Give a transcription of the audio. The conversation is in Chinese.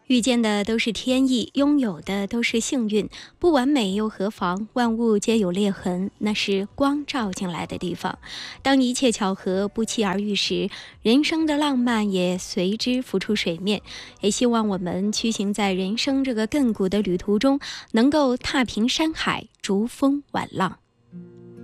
遇见的都是天意，拥有的都是幸运，不完美又何妨？万物皆有裂痕，那是光照进来的地方。当一切巧合不期而遇时，人生的浪漫也随之浮出水面。也希望我们驱行在人生这个亘古的旅途中，能够踏平山海，逐风晚浪。